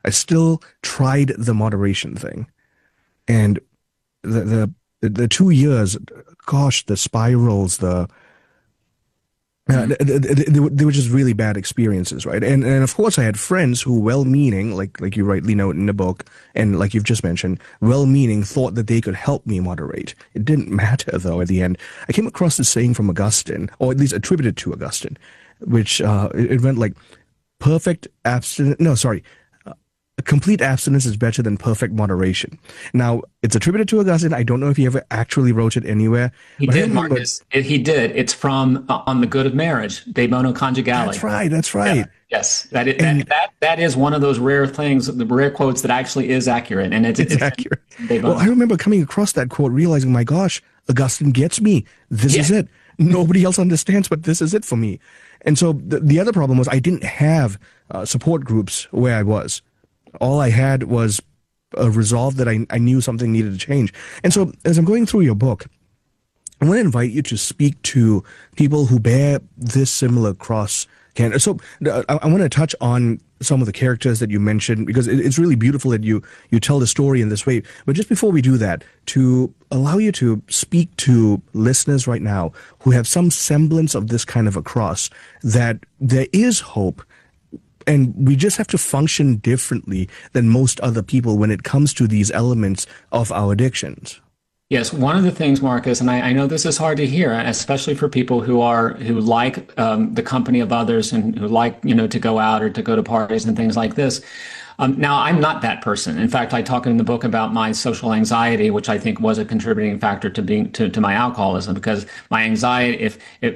I still tried the moderation thing. And the 2 years, gosh, the spirals, Mhm. they were just really bad experiences, right? And of course, I had friends who, well-meaning, like you rightly note in the book, and like you've just mentioned, well-meaning, thought that they could help me moderate. It didn't matter though. At the end, I came across this saying from Augustine, or at least attributed to Augustine, which it went like perfect abstinence. No, sorry, complete abstinence is better than perfect moderation. Now, it's attributed to Augustine. I don't know if he ever actually wrote it anywhere, He but I did, remember. Marcus. He did. It's from On the Good of Marriage, De Bono That's Conjugale. right. That's Yeah. right. Yes, that is, And that is one of those rare things, the rare quotes that actually is accurate, and it's it's accurate. in De Well, Bono. I remember coming across that quote, realizing, my gosh, Augustine gets me. This Yeah. is it. Nobody else understands, but this is it for me. And so the other problem was I didn't have support groups where I was. All I had was a resolve that I knew something needed to change. And so as I'm going through your book, I want to invite you to speak to people who bear this similar cross. So I want to touch on some of the characters that you mentioned because it's really beautiful that you tell the story in this way. But just before we do that, to allow you to speak to listeners right now who have some semblance of this kind of a cross, that there is hope and we just have to function differently than most other people when it comes to these elements of our addictions. Yes, one of the things, Marcus, and I know this is hard to hear, especially for people who like the company of others and who like to go out or to go to parties and things like this. Now, I'm not that person. In fact, I talk in the book about my social anxiety, which I think was a contributing factor to being to my alcoholism, because my anxiety, if